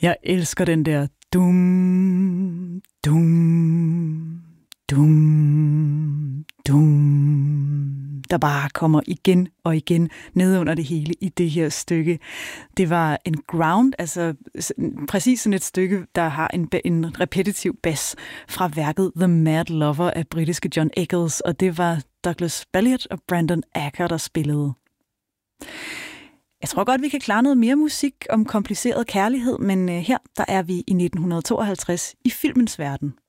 Jeg elsker den der dum, dum, dum, dum, der bare kommer igen og igen ned under det hele i det her stykke. Det var en ground, altså præcis sådan et stykke, der har en repetitiv bas fra værket The Mad Lover af britiske John Eccles, og det var Douglas Balliet og Brandon Acker, der spillede. Jeg tror godt, vi kan klare noget mere musik om kompliceret kærlighed, men her der er vi i 1952 i filmens verden.